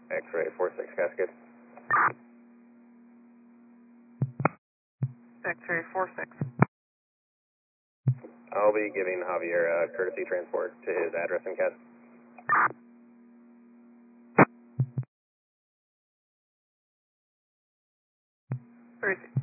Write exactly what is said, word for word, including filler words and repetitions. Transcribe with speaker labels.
Speaker 1: X-ray four six Cascade.
Speaker 2: X-ray four six.
Speaker 1: I'll be giving Javier uh, courtesy transport to his address in Cas.
Speaker 2: Courtesy.